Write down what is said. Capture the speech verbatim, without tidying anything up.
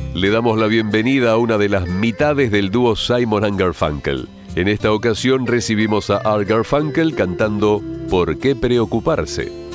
Le damos la bienvenida a una de las mitades del dúo Simon and Garfunkel. En esta ocasión recibimos a Art Garfunkel cantando ¿Por qué preocuparse?